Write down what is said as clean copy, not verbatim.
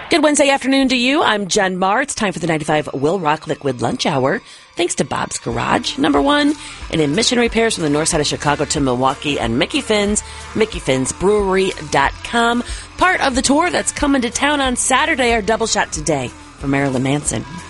Good Wednesday afternoon to you. I'm Jen Marr. It's time for the 95 Will Rock Liquid Lunch Hour. Thanks to Bob's Garage, #1 in emission repairs from the north side of Chicago to Milwaukee, and Mickey Finn's, MickeyFinnsBrewery.com. Part of the tour that's coming to town on Saturday, our double shot today from Marilyn Manson.